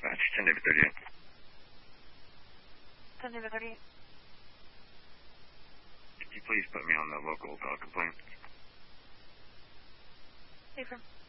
dispatch, 10 David 38. 10 David 38. Could you please put me on the local complaint? Affirm.